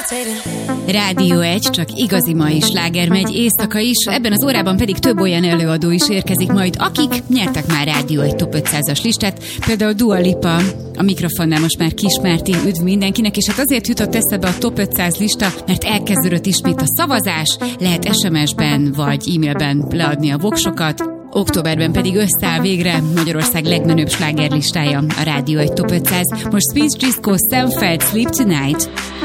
Rádió 1, csak igazi mai sláger megy, éjszaka is, ebben az órában pedig több olyan előadó is érkezik majd, akik nyertek már Rádió 1 Top 500-as listát, például Dua Lipa, a mikrofonnál most már Kis Mártin, üdv mindenkinek, és hát azért jutott eszebe a Top 500 lista, mert elkezdődött ismét a szavazás, lehet SMS-ben vagy e-mailben leadni a voksokat, októberben pedig összeáll végre Magyarország legmenőbb slágerlistája, a Rádió 1 Top 500. Most Speech Disco, Stanford, Sleep Tonight.